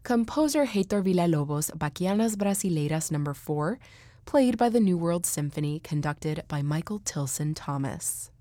Composer Heitor Villa-Lobos' Bachianas Brasileiras No. 4, played by the New World Symphony, conducted by Michael Tilson Thomas.